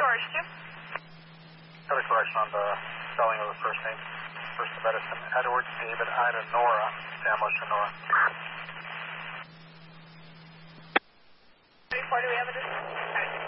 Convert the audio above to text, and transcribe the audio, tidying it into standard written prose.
correction? Got a correction on the spelling of the first name. First of medicine, Edward, David, Ida, Nora, Sam, Nora.